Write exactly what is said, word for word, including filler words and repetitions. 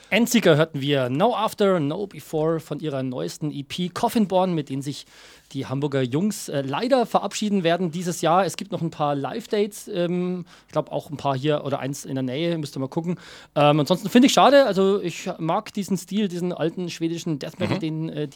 Endseeker hörten wir No After, No Before von ihrer neuesten E P Coffin Born, mit denen sich die Hamburger Jungs äh, leider verabschieden werden dieses Jahr. Es gibt noch ein paar Live-Dates, ähm, ich glaube auch ein paar hier oder eins in der Nähe, müsst ihr mal gucken. Ähm, ansonsten finde ich schade, also ich mag diesen Stil, diesen alten schwedischen Death Metal, mhm. den äh,